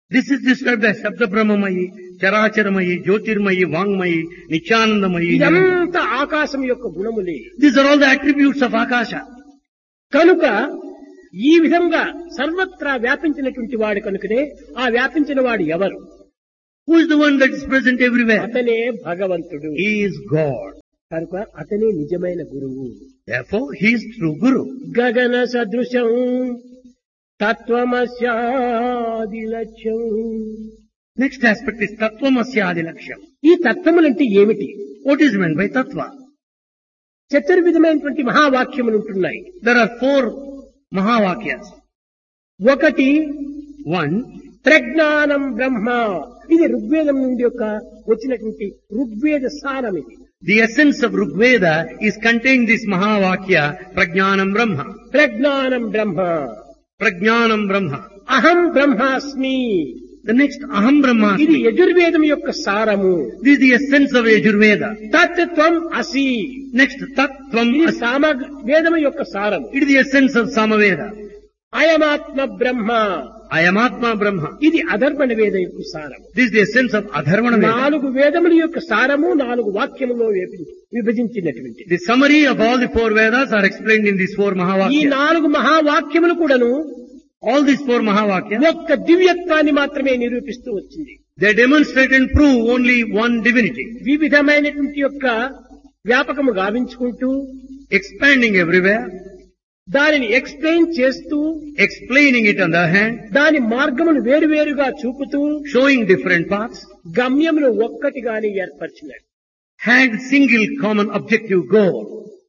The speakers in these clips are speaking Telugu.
This is described as Shabda Brahmamayi, Characharamayi, Jyotirmayi, Vangmayi, Nityanandamayi. ఇదంతా ఆకాశం యొక్క గుణములే. These are all the attributes of Akasha. కనుక ఈ విధంగా సర్వత్రా వ్యాపించినటువంటి వాడు కనుకనే ఆ వ్యాపించిన వాడు ఎవరు? Who is the one that is present everywhere? అతనే భగవంతుడు. He is God. కనుక అతనే నిజమైన గురువు. Therefore, he is true Guru. గగన సదృశం తత్వమస్యాది లక్ష్యం. Next aspect is Tattvamasya Laksham. ఈ తత్వములంటే ఏమిటి? What is meant by Tattva? చతుర్విధమైనటువంటి మహావాక్యములు ఉంటున్నాయి. There are 4 Mahavakyas. ఒకటి 1, ప్రజ్ఞానం బ్రహ్మ. ఇది ఋగ్వేదం నుండి యొక్క వచ్చినటువంటి ఋగ్వేద సారం ఇది. the essence of Rigveda is contained this Mahavakya, Prajnanam Brahma. ప్రజ్ఞానం బ్రహ్మ. Prajnanam Brahma. అహం బ్రహ్మాస్మి. The next Aham Brahma. ఇది యజుర్వేదం యొక్క సారము. This is the essence of Yajurveda. తత్వం అసి. Next Tattvam. ఇది సామవేదం యొక్క సారము. It is the essence of Samaveda. అయమాత్మ Brahma. Ayamatma Brahma. ఇది అధర్వణ వేద యొక్క సారము. This is the essence of Adharvana Veda. 4 వేదముల యొక్క సారము 4 వాక్యములో విభజించినటువంటి. The summary of all the 4 Vedas are explained in these 4 ఈ Mahavakyas. 4 మహావాక్యములు కూడాను All these 4 Mahavakyas, ఒక్క దివ్యత్వాన్ని మాత్రమే నిరూపిస్తూ వచ్చింది. they demonstrate and prove only one divinity. వివిధమైనటువంటి యొక్క వ్యాపకము గావించుకుంటూ Expanding everywhere, దానిని ఎక్స్ప్లెయిన్ చేస్తూ explaining it on the hand, దాని మార్గమును వేరువేరుగా చూపుతూ showing different paths, గమ్యమును ఒక్కటిగానే ఏర్పరిచినాడు. had single common objective goal.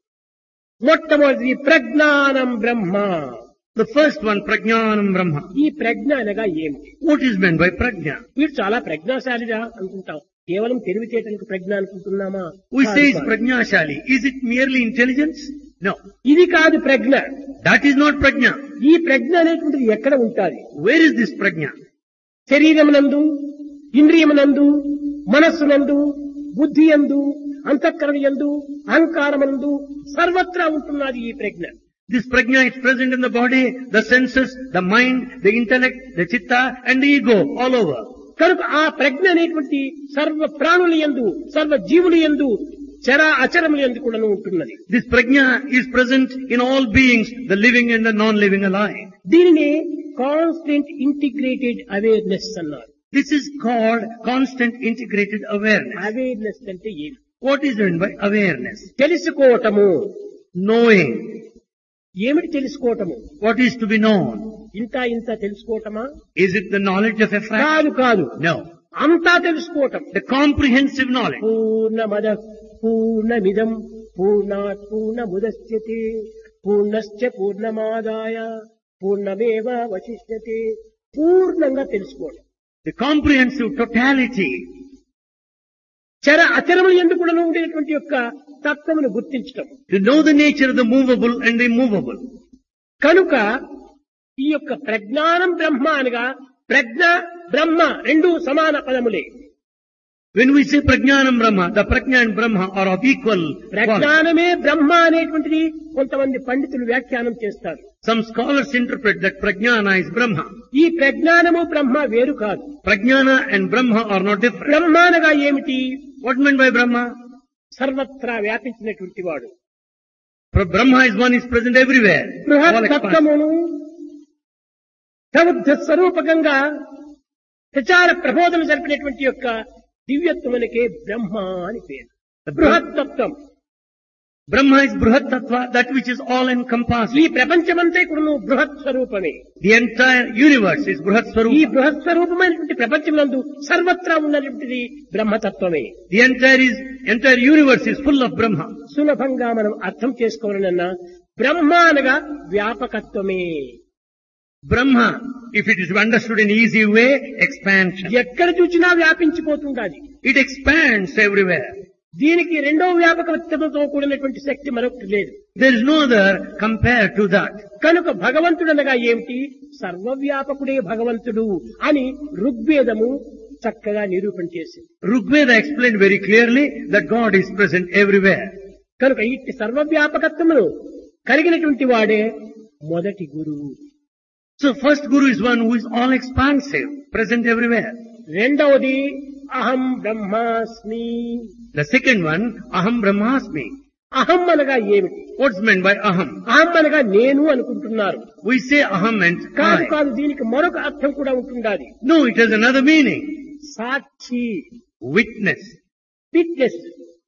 మొట్టమొదటి ప్రజ్ఞానం బ్రహ్మ. The first one, Prajnanam Brahma. ఈ ప్రజ్ఞ అనగా ఏమిటి? What is meant by Prajna? వీడు చాలా ప్రజ్ఞాశాలిగా అనుకుంటాం. కేవలం తెలివితేటలకు ప్రజ్ఞ అనుకుంటున్నామా? We కాదు, say it's కాదు. Prajnashali. Is it merely intelligence? No. ఇది కాదు ప్రజ్ఞ. That is not Prajna. ఈ ప్రజ్ఞ అనేటువంటిది ఎక్కడ ఉంటాది? Where is this Prajna? శరీరమునందు, ఇంద్రియమునందు, మనస్సునందు, బుద్ధి యందు, అంతఃకరణ యందు, అహంకారమునందు సర్వత్రా ఉంటున్నది ఈ ప్రజ్ఞ. This Prajna is present in the body, the senses, the mind, the intellect, the chitta and the ego all over. కనుక ఆ ప్రజ్ఞ అనేటువంటి సర్వ ప్రాణుల యందు, సర్వ జీవుల యందు, చర అచరముల యందు కూడా ఉంటున్నది. This Prajna is present in all beings, the living and the non-living alike. దీనిని కాన్స్టెంట్ ఇంటిగ్రేటెడ్ అవేర్నెస్ అన్నారు. This is called constant integrated awareness. Awareness అంటే ఏమి? What is meant by awareness? తెలుసుకోవటము. Knowing. ఏమిటి తెలుసుకోవటము? What is to be known? ఇంత తెలుసుకోవటమా? Is it the knowledge of a fact? కాదు కాదు. No. అంతా తెలుసుకోవటం. The comprehensive knowledge. పూర్ణమద పూర్ణమిదం పూర్ణాత్ పూర్ణముదచ్యతే పూర్ణశ్చ పూర్ణమాదాయ పూర్ణమేవావశిష్యతే. పూర్ణంగా తెలుసుకోవడం. The comprehensive totality. చర అచరములు ఎందుకు కూడా ఉండేటువంటి యొక్క తత్వమును గుర్తించటం. To know the nature of the movable and the immovable. కనుక ఈ యొక్క ప్రజ్ఞానం బ్రహ్మ అనగా ప్రజ్ఞ బ్రహ్మ రెండు సమాన పదములే. When we say Prajnanam Brahma, the Prajna and Brahma are of equal quality. ప్రజ్ఞానమే బ్రహ్మ అనేటువంటిది కొంతమంది పండితులు వ్యాఖ్యానం చేస్తారు. Some scholars interpret that Prajnana is Brahma. ఈ ప్రజ్ఞానము బ్రహ్మ వేరు కాదు. Prajnana and Brahma are not different. బ్రహ్మ అనగా ఏమిటి? What meant by Brahma? సర్వత్రా వ్యాపించినటువంటి వాడు. Brahma is one is present everywhere. All expanse. బృహత్తత్వమును Prabuddha స్వరూపకంగా ప్రచార ప్రబోధన జరిపినటువంటి యొక్క దివ్యత్వమునకే బ్రహ్మ అని పేరు. బృహత్తత్వం. Brahma is Bruhat Tattva, that which is all ఈ encompassing. ప్రపంచమంతా కూడా బృహత్ స్వరూపమే. The entire universe is Bruhat ఈ Swarupa. బృహత్ స్వరూపమైనటువంటి ప్రపంచమునందు సర్వత్రా ఉన్నటువంటిది బ్రహ్మతత్వమే. The entire universe is full of Brahma. సులభంగా మనం అర్థం చేసుకోవాలన్నా బ్రహ్మ అనగా వ్యాపకత్వమే. Brahma, if it is understood in easy way, expansion. ఎక్కడ చూసినా వ్యాపించిపోతుండాలి. It expands everywhere. దీనికి రెండో వ్యాపకత్వంతో కూడినటువంటి శక్తి మరొకటి లేదు. There is no other compared to that. కనుక భగవంతుడు అనగా ఏమిటి? సర్వవ్యాపకుడే భగవంతుడు అని ఋగ్వేదము చక్కగా నిరూపణ చేసింది. Rigveda explained very clearly that God is present everywhere. కనుక ఇట్టి సర్వవ్యాపకత్వమును కలిగినటువంటి వాడే మొదటి గురువు. So first Guru is one who is all expansive, present everywhere. రెండవది అహం బ్రహ్మాస్మి. The second one, Aham Brahmasmi. అహం అనగా ఏమిటి? What's meant by Aham? అహం అనగా నేను అనుకుంటున్నారు. We say Aham meant కాదు I. కాదు, దీనికి మరొక అర్థం కూడా ఉంటుండాలి. No, it has another meaning. Sakshi, Witness. Witness.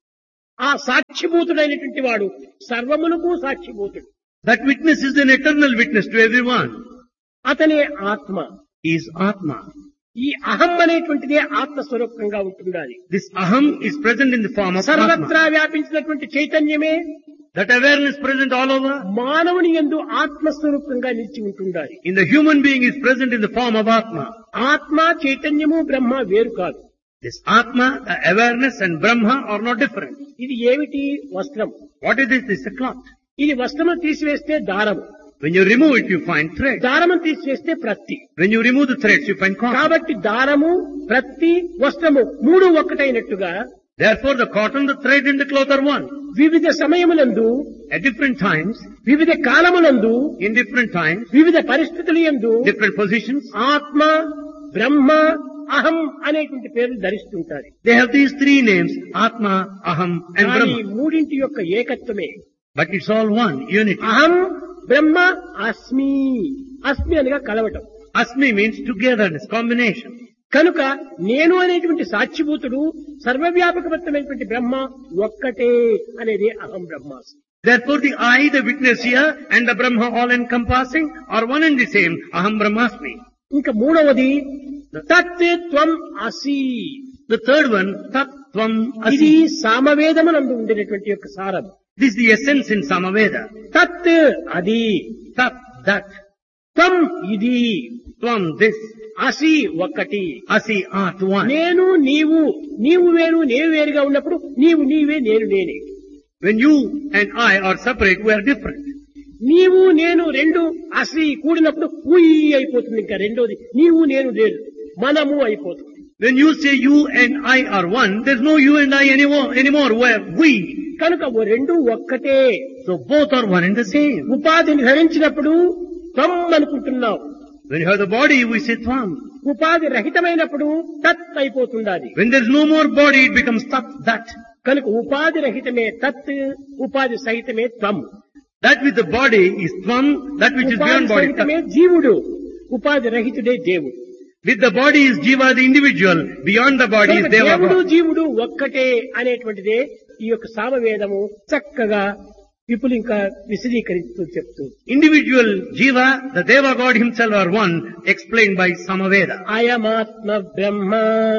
ఆ సాక్షిభూతుడైనటువంటి వాడు సర్వమునకు సాక్షిభూతుడు. That witness is an eternal witness to everyone. అతనే ఆత్మ. He is Atma. ఈ అహం అనేటువంటిదే ఆత్మస్వరూపంగా ఉంటుండాలి. This Aham is present in the form of సర్వత్రా Atma. వ్యాపించినటువంటి చైతన్యమే That awareness present all over మానవుని యందు ఆత్మస్వరూపంగా నిలిచి ఉంటుండాలి. in the human being is present in the form of Atma. ఆత్మ, చైతన్యము, బ్రహ్మ వేరు కాదు. This Atma, the awareness and Brahma are not different. ఇది ఏమిటి? వస్త్రం. What is this? This is a cloth. ఇది వస్త్రము తీసివేస్తే దారము, When you remove it, you find thread. దారము తీసివేస్తే ప్రత్తి. When you remove the threads, you find cotton. కాబట్టి దారము, ప్రత్తి, వస్త్రము మూడు ఒక్కటైనట్టుగా Therefore, the cotton, the thread and the cloth are one. వివిధ సమయములందు, At different times, వివిధ కాలములందు, in different times, వివిధ పరిస్థితుల యందు different positions, ఆత్మ, బ్రహ్మ, అహం అనేటువంటి పేర్లు ధరిస్తుంటారు. they have these three names, Atma, Aham and కానీ Brahma. మూడింటి యొక్క ఏకత్వమే. But it's all one, unity. అహం, బ్రహ్మ, అస్మి. అస్మి అనగా కలవటం. Asmi means togetherness, combination. కనుక నేను అనేటువంటి సాక్షిభూతుడు, సర్వవ్యాపకమైనటువంటి బ్రహ్మ ఒక్కటే అనేది అహం బ్రహ్మాస్మి. Therefore, the I, the witness here, and the Brahma all encompassing are one and the same, Aham Brahmasmi. ఇంకా మూడవది తత్ త్వం అసి. The third one, Tat Tvam ఇది Asi. సామవేదమునందు ఉండినటువంటి యొక్క సారం. This is the essence in Samaveda. తత్ అది, Tat, that. త్వం ఇది, Tvam, this. అసి ఒక్కటి. Asi, art, one. నేను నీవు, నీవు వేరు నేను వేరుగా ఉన్నప్పుడు నీవు నీవే నేను నేనే. When you and I are separate, we are different. నీవు నేను రెండు అసి కూడినప్పుడు ఉయ్ అయిపోతుంది. ఇంకా రెండోది నీవు నేను లేదు, మనము అయిపోతుంది. When you say you and I are one, there's no you and I anymore. We're we. కనుక ఓ రెండు ఒక్కటే. So both are one and the same. ఉపాధిని ధరించినప్పుడు త్వం అనుకుంటున్నావు. When you have the body, we say Tvam. ఉపాధి రహితమైనప్పుడు తత్ అయిపోతుండాలి. When there's no more body, it becomes Tat, that. కనుక ఉపాధి రహితమే తత్, ఉపాధి సహితమే త్వం. That with the body is Tvam, that which is ఉపాధి beyond body. సహితమే Tat. జీవుడు, ఉపాధి రహితుడే దేవుడు. With the body is Jiva, the individual. Beyond the body is కనుక Deva. దేవుడు God. జీవుడు ఒక్కటే అనేటువంటిదే ఈ యొక్క సామవేదము చక్కగా విపులింక విశదీకరిస్తూ చెప్తూ Individual Jiva, the Deva God himself are one, explained by Samaveda. అయమాత్మ Brahma.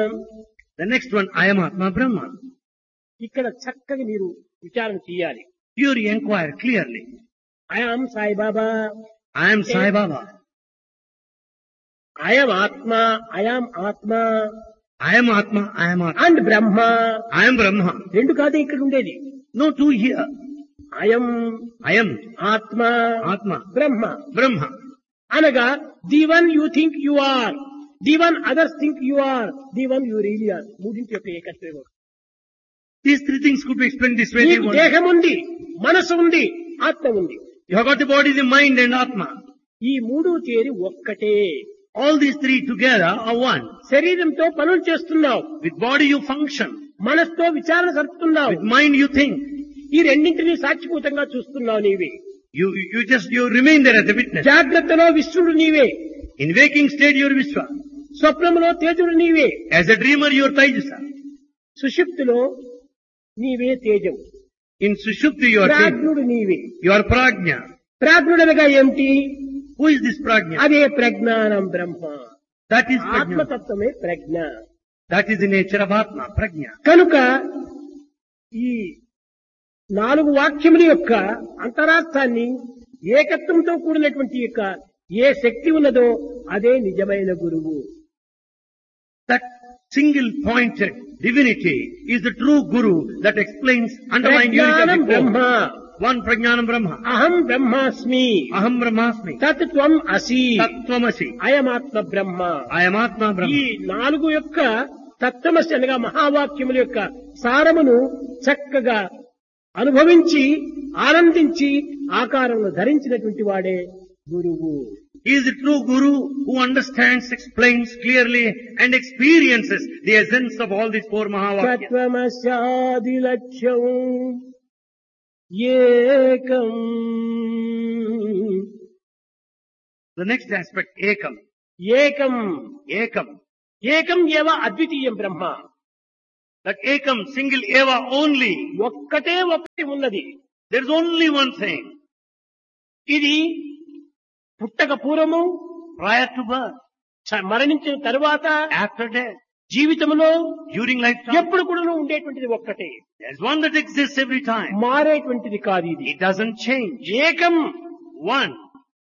The next one, I am Atma Brahma. ఇక్కడ చక్కగా మీరు విచారణ చేయాలి. Here you inquire clearly. అయం Saibaba, I am Sai Baba. అయం ఆత్మ, అయం ఆత్మ I am Atma, I am Atma. And Brahma. I am Brahma. రెండు కాదు ఇక్కడ ఉండేది. No two here. అయం I am ఆత్మ, Atma, బ్రహ్మ Brahma. అనగా the one you think you are, the one others think you are, the one you really are. మూడింటి యొక్క ఏకత్వం. These three things could be explained this way. నీకు దేహం ఉంది, మనసు ఉంది, ఆత్మ ఉంది. You have got the body, the mind and Atma. ఈ మూడు చేరి ఒక్కటే. All these three together are one. శరీరంతో పనులు చేస్తున్నావు, With body you function. మనసుతో విచారణ జరుపుతున్నావు, With mind you think. ఈ రెండింటినీ సాక్షిభూతంగా చూస్తున్నావు నీవే. You remain there as a witness. జాగ్రత్తలో విశ్వడు నీవే, In waking state you are Vishwa. స్వప్నములో తేజుడు నీవే, As a dreamer you are Taijasa. సుషుప్తిలో నీవే తేజం, In Sushupti you are Tej. ప్రాజ్ఞుడు నీవే. You are Prajna. ప్రాజ్ఞుడనగా ఏమిటి? Who is this Prajna? అదే ప్రజ్ఞానం బ్రహ్మ. That is Prajna. ఆత్మతత్వమే Pragna. That is the nature of Atma, Prajna. కనుక ఈ 4 వాక్యముల యొక్క అంతరార్థాన్ని ఏకత్వంతో కూడినటువంటి యొక్క ఏ శక్తి ఉన్నదో అదే నిజమైన గురువు. That single pointed divinity is the true Guru that explains underlying unity ప్రజ్ఞానం of the Brahma, core. One Prajnanam Brahma. అహం బ్రహ్మాస్మి, Aham Brahmasmi. తత్ త్వం అసి, Tattvamasi. అయమాత్మ Brahma. I am Atma ఈ Brahma. 4 యొక్క తత్వమసి అనగా మహావాక్యముల యొక్క సారమును చక్కగా అనుభవించి ఆనందించి ఆకారమును ధరించినటువంటి వాడే గురువు. He is the true Guru who understands, explains clearly and experiences the essence of all these four Mahavakyas. తత్వమస్యాది లక్ష్యం ఏకం. The next aspect, Ekam. ఏకం Ekam. ఏకం ఏవ అద్వితీయం బ్రహ్మ. That Ekam, single Eva only. ఒక్కటే ఒక్కటి ఉన్నది. There is only one thing. ఇది పుట్టక పూర్వము, Prior to birth, మరణించిన తరువాత, after death, జీవితంలో during lifetime. ఎప్పుడు కూడా ఉండేటువంటిది ఒక్కటే. There is one that exists every time. మారేటువంటిది కాదు ఇది. It doesn't change. ఏకం. One.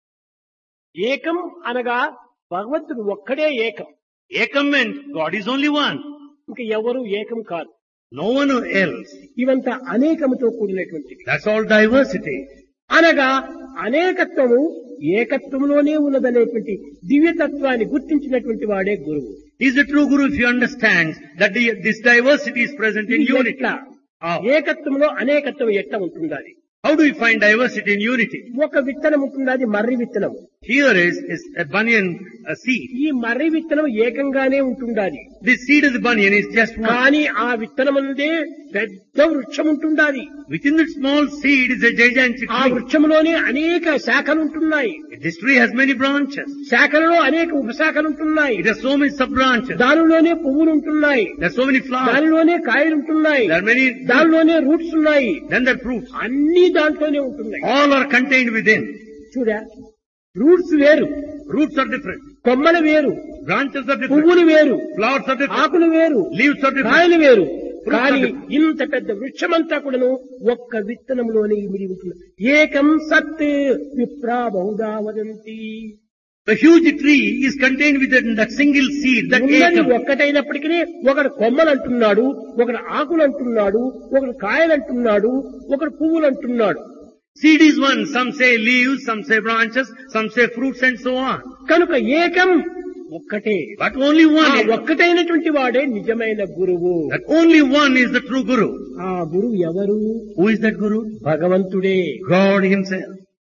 ఏకం అనగా భగవంతుడు ఒక్కడే ఏకం. Ekam meant God is only one. ఇంకా ఎవరు ఏకం కాదు. No one else. ఇవంతా అనేకముతో కూడినటువంటిది. That's all diversity. అనగా అనేకత్వము ఏకత్వంలోనే ఉన్నదనేటువంటి దివ్యతత్వాన్ని గుర్తించినటువంటి వాడే గురువు. He is the true Guru if he understands that this diversity is present in ఇది unity. ఎట్లా? How? ఏకత్వంలో అనేకత్వం ఎట్లా ఉంటుండాలి? How do we find diversity in unity? ఒక విత్తనం ఉంటుండాలి, మర్రి విత్తనం. Here is a banyan seed. ఈ మర్రి విత్తనం ఏకంగానే ఉంటుండాలి. This seed of the banyan is just one. కానీ ఆ విత్తనం నుండే పెద్ద వృక్షం ఉంటుండాలి. Within that small seed is a gigantic ఆ tree. వృక్షంలోనే అనేక శాఖలు ఉంటున్నాయి. This tree has many branches. శాఖలలో అనేక ఉపశాఖలు ఉంటున్నాయి. It has so many sub-branches. దానిలోనే పువ్వులు ఉంటున్నాయి. There are so many flowers. దానిలోనే కాయలు ఉంటున్నాయి. There are many. దానిలోనే రూట్స్ ఉన్నాయి. Then there are fruits. అన్ని దాంట్లోనే ఉంటున్నాయి. All are contained within. చూడా, రూట్స్ వేరు, Roots are different. కొమ్మలు వేరు, Branches are different. పువ్వులు వేరు, Flowers are different. ఆకులు వేరు, Leaves are different. కాయలు వేరు. Fruits are కానీ different. ఇంత పెద్ద వృక్షమంతా కూడాను ఒక్క విత్తనంలోనే ఇమిడి ఉంటుంది. ఏకం సత్ విప్రా Bahuda వదంతి. The huge tree is contained within that single seed, that ఉన్నది Ekam. ఒక్కటైనప్పటికీ ఒకడు కొమ్మలు అంటున్నాడు, ఒకడు ఆకులు అంటున్నాడు, ఒకడు కాయలు అంటున్నాడు, ఒకడు పువ్వులు అంటున్నాడు. Seed is one. Some say leaves, some say branches, some say fruits and so on. కనుక ఏకం ఒక్కటే. But only ఆ one. ఒక్కటైనటువంటి వాడే నిజమైన గురువు. That only one is the true Guru. ఆ గురువు ఎవరు? Who is that Guru? భగవంతుడే. God Himself.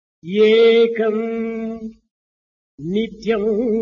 ఏకం నిత్యం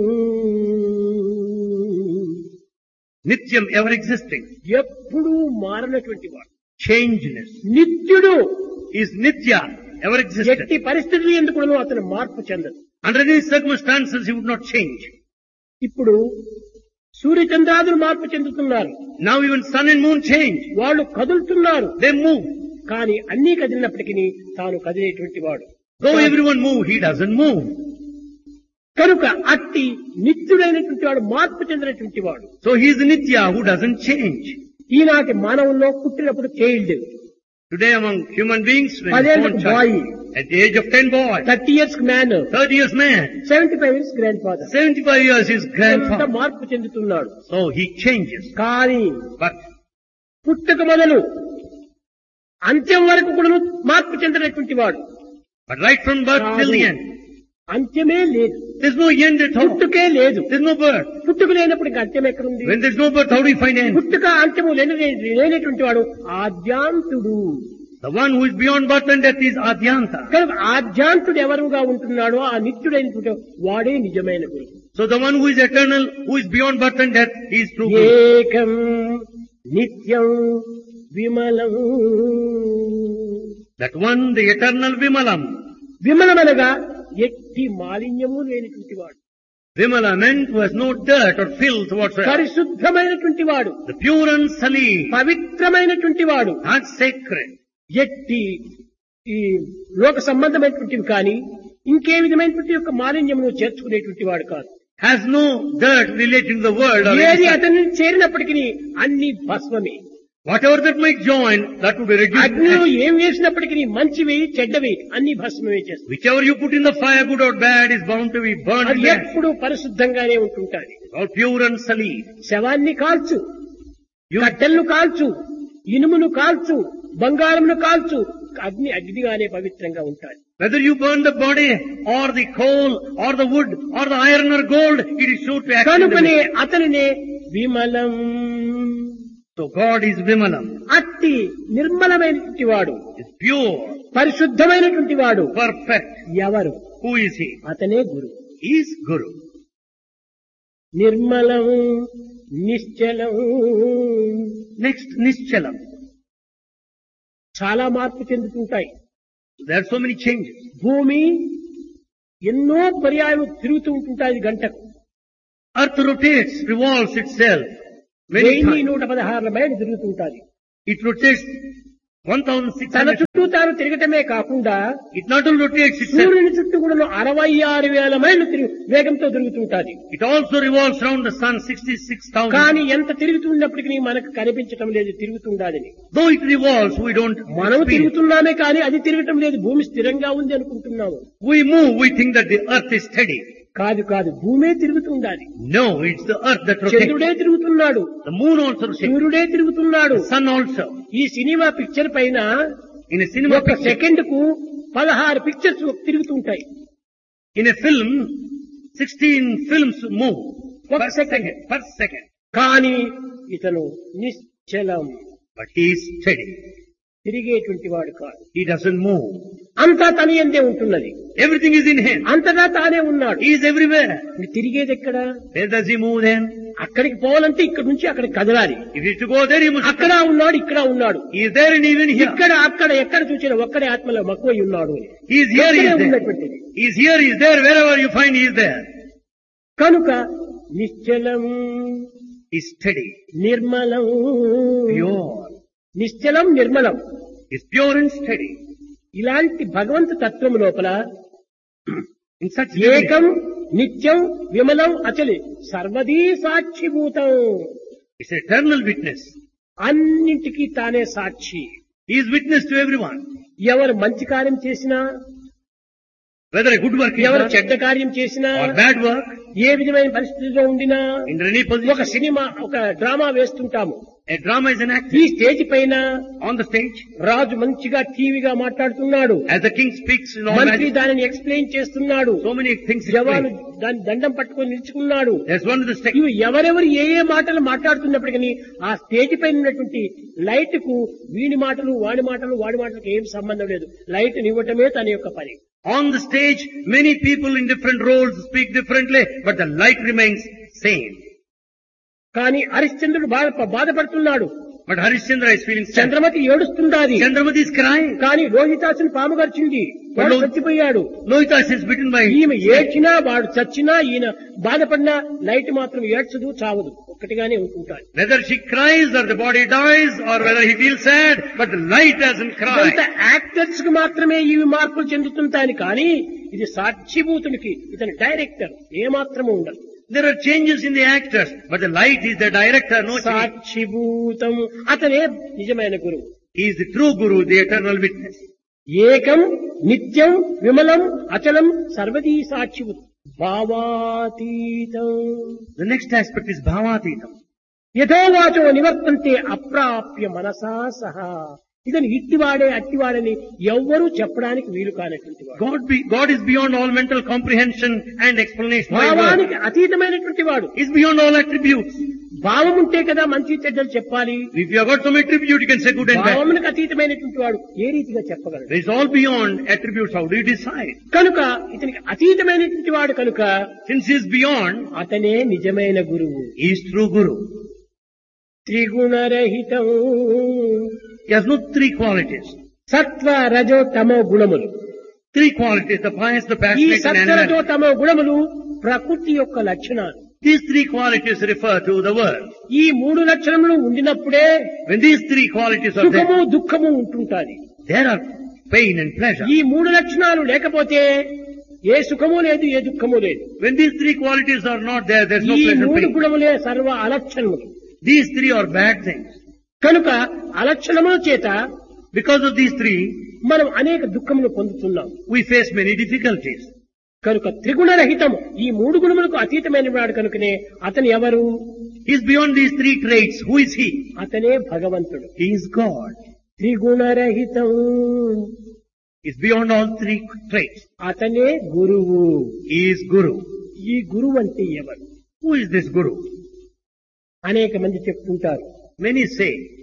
Nityam, ever existing. ఎప్పుడూ మారనటువంటి వాడు. Changeless. నిత్యుడు. Is Nitya, ever existent. ఎట్టి పరిస్థితులు ఎందుకు అతను మార్పు చెందదు. Under any circumstances, He would not change. ఇప్పుడు సూర్యచంద్రాదులు మార్పు చెందుతున్నారు. Now even sun and moon change. వాళ్ళు కదులుతున్నారు. They move. కానీ అన్నీ కదిలినప్పటికీ తాను కదిలేటువంటి వాడు. Though everyone move, He doesn't move. కనుక అట్టి నిత్యుడైనటువంటి వాడు, మార్పు చెందినటువంటి వాడు. So He is Nitya who doesn't change. ఈనాటి మానవుల్లో పుట్టినప్పుడు child, Today among human beings, when 10 born years child, boy, at the age of 10 boy, 30 years man, 30 years man, 75 years grand father. 75 years his ఎంత grandfather. మార్పు చెందుతున్నాడు. So he changes. కానీ But పుట్టుక మొదలు అంత్యం వరకు కూడా మార్పు చెందినటువంటి వాడు. right from birth till the end, అంత్యమే లేదు, there's no end at all. పుట్టుకే లేదు. There's no birth. పుట్టుక లేనప్పుడు ఇంకా అంత్యం ఎక్కడుంది? When there's no birth, how do you find end? పుట్టుక అంత్యము లేనటువంటి వాడు ఆద్యాంతుడు. The one who is beyond birth and death is Adyanta. కనుక ఆద్యాంతుడు ఎవరుగా ఉంటున్నాడో ఆ నిత్యుడైనటువంటి వాడే నిజమైన గురువు. So the one who is eternal, who is beyond birth and death, he is true Guru. ఏకం నిత్యం విమలం. That one, the eternal Vimalam. విమలమనగా ఎట్టి మాలిన్యము లేనిటువంటి వాడు, Vimala meant who has no dirt or filth whatsoever. పరిశుద్ధమైనటువంటి వాడు, The pure and salim, పవిత్రమైనటువంటి వాడు. not sacred. ఎట్టి ఈ లోక సంబంధమైనటువంటివి కానీ ఇంకే విధమైనటువంటి యొక్క మాలిన్యమును చేర్చుకునేటువంటి వాడు కాదు. Has no dirt relating to the world. Or ఏది anything. అతన్ని చేరినప్పటికీ అన్ని భస్మమే. Whatever that might join, that would be reduced. అగ్నిలో ఏం వేసినప్పటికీ మంచివి చెడ్డవి అన్ని భస్మమే చేస్తాయి. Whichever you put in the fire, good or bad, is bound to be burned. అది in the end. ఎప్పుడు పరిశుద్ధంగానే ఉంటుంటాది. All pure and salim. శవాన్ని కాల్చు, You, కట్టెలను కాల్చు, ఇనుమును కాల్చు, బంగారమును కాల్చు, అగ్ని అగ్నిగానే పవిత్రంగా ఉంటాయి. whether you burn the body, or the coal, or the wood, or the iron or gold, it is sure to act. in the కనుకనే way. అతనినే విమలం. So God is Vimalam. అట్టి నిర్మలమైనటువంటి వాడు, Is pure, పరిశుద్ధమైనటువంటి వాడు perfect. ఎవరు? Who is He? అతనే గురువు. is Guru. నిర్మలం నిశ్చలం. Next, Nischalam. చాలా మార్పు చెందుతుంటాయి. There are so many changes. భూమి ఎన్నో పర్యాయాలు తిరుగుతూ ఉంటుంటాయి గంటకు. Earth rotates, revolves itself many times. 1116 మైళ్ళు తిరుగుతుంటాది. It rotates తన 1600. చుట్టూ తాను తిరగటమే కాకుండా It not only rotates itself, సూర్యుని చుట్టూ కూడా 66,000 మైళ్ళు వేగంతో తిరుగుతుంటాది. it also revolves around the sun 66,000. కానీ ఎంత తిరుగుతున్నప్పటికీ మనకు కనిపించటం లేదు తిరుగుతుండాలని. Though it revolves, we don't మనం experience. తిరుగుతున్నామే కానీ అది తిరగటం లేదు. భూమి స్థిరంగా ఉంది అనుకుంటున్నాము. We move, we think that the earth is steady. కాదు కాదు, భూమే తిరుగుతుండాలి. No, it's the earth that rotates. చంద్రుడే తిరుగుతున్నాడు, The moon also rotates. సూర్యుడే తిరుగుతున్నాడు. The sun also. ఈ సినిమా పిక్చర్ పైన In a cinema ఒక picture, సెకండ్ కు 16 pictures తిరుగుతుంటాయి. in a film, 16 films move ఒక per second. second. Per second. కానీ ఇతను నిశ్చలం, But he is steady. తిరిగేటువంటి వాడు కాదు. He doesn't move. అంతా తన యందే ఉంటున్నది. Everything is in him. అంతటా తానే ఉన్నాడు. He is everywhere. ఇది తిరిగేది ఎక్కడ? Where does he move then? అక్కడికి పోవాలంటే ఇక్కడ నుంచి అక్కడికి కదలాలి. If he is to go there, he must. అక్కడ ఉన్నాడు, ఇక్కడ ఉన్నాడు, He is there and even here. ఇక్కడ అక్కడ ఎక్కడ చూసినా ఒక్కడే ఆత్మలో మక్కువై ఉన్నాడు అని. He is here, he is there. ఉన్నటువంటిది. He is here, he is there. Wherever you find, he is there. కనుక నిశ్చలం, He is steady, నిర్మలం. pure. నిశ్చలం నిర్మలం He is pure and steady. ఇలాంటి భగవంత తత్వం లోపల In such ఏకం నిత్యం విమలం అచలి సర్వదీ సాక్షిభూతం. it's eternal witness. అన్నింటికీ తానే సాక్షి. He is witness to everyone. ఎవరు మంచి కార్యం చేసినా, Whether a good work is ఎవరు done చెడ్డ కార్యం చేసినా, or bad work, ఏ విధమైన పరిస్థితిలో ఉండినా, in any ఒక position. సినిమా ఒక drama వేస్తుంటాము. A drama is an act. ఈ స్టేజ్ పైన On the stage, రాజు మంచిగా టీవీగా మాట్లాడుతున్నాడు, as the king speaks in all మంత్రి magic, దానిని ఎక్స్ప్లెయిన్ చేస్తున్నాడు, so many things జవాను explained. దాని దండం పట్టుకొని నిలుచుకున్నాడు. There's one of the stage. ఇవి ఎవరెవరు ఏ ఏ మాటలు మాట్లాడుతున్నప్పటికీ ఆ స్టేజ్ పైన ఉన్నటువంటి లైట్ కు వీడి మాటలు వాడి మాటలు వాడి మాటలకు ఏం సంబంధం లేదు. లైట్ నివ్వటమే తన యొక్క పని. On the stage, many people in different roles speak differently, but the light remains same. కానీ హరిశ్చంద్రుడు బాధపడుతున్నాడు, But Harishchandra is feeling sad. Chandramati ఏడుస్తుండాది. Chandramati is crying. కానీ లోహితాసుని పాము గరిచింది, వాడు చచ్చిపోయాడు. Lohitas is bitten by ఈమె ఏడ్చినా వాడు చచ్చినా ఈయన బాధపడినా లైట్ మాత్రం ఏడ్చదు చావదు, ఒక్కటిగానే ఉంటుంటాడు. whether she cries or the body dies or whether he feels sad, but the light doesn't cry. ఇదంతా యాక్టర్స్ కు మాత్రమే ఇవి మార్పులు చెందుతుంటాయి కానీ ఇది సాక్షిభూతునికి ఇతని డైరెక్టర్ ఏమాత్రము ఉండదు. There are changes in the actors, but the light is the director, no change. సాక్షిభూతం అతనే నిజమైన గురువు. He is the true Guru, the eternal witness. ఏకం నిత్యం విమలం అచలం సర్వదీ సాక్షిభూతం భావాతీతం. The next aspect is Bhavatitam. యథోవాచో నివర్తంతే అప్రాప్య మనసా సహా. ఇతను ఇట్టివాడే అట్టివాడని ఎవ్వరూ చెప్పడానికి వీలు కానటువంటి వాడు. God is beyond all mental comprehension and explanation. భావానికి అతీతమైనటువంటి వాడు. He is beyond all attributes. భావం ఉంటే కదా మంచి చెడ్డలు చెప్పాలి. If you have got some attribute, you can say good and bad. భావమునికి అతీతమైనటువంటి వాడు ఏ రీతిగా చెప్పగలడు? It is all beyond attributes. How do you decide? కనుక ఇతనికి అతీతమైనటువంటి వాడు కనుక Since he is beyond, అతనే నిజమైన గురువు. he is true Guru. త్రిగుణరహితం. He has no three qualities. సత్వ రజో తమో గుణములు. Three qualities, the pious, the ఈ passionate and సత్వ రజో animal. తమో గుణములు ప్రకృతి యొక్క లక్షణాలు. These three qualities refer to the world. ఈ మూడు లక్షణములు ఉండినప్పుడే When these three qualities are సుఖము there, దుఃఖము ఉంటుంటాది. there are pain and pleasure. ఈ మూడు లక్షణాలు లేకపోతే ఏ సుఖము లేదు, ఏ దుఃఖము లేదు. When these three qualities are not there, there is no ఈ pleasure మూడు pain. గుణములే సర్వ అలక్షణములు. These three are bad things. కనుక అలక్షణముల చేత Because of these three, మనం అనేక దుఃఖములు పొందుతున్నాం. we face many difficulties. కనుక త్రిగుణరహితము ఈ మూడు గుణములకు అతీతమైన వాడు కనుకనే అతను ఎవరు? He is beyond these three traits. Who is he? అతనే భగవంతుడు. He is God. త్రిగుణరహితం He is beyond all three traits. అతనే గురువు. He is Guru. ఈ గురువు అంటే ఎవరు? Who is this Guru? అనేక మంది చెప్తుంటారు. Many say,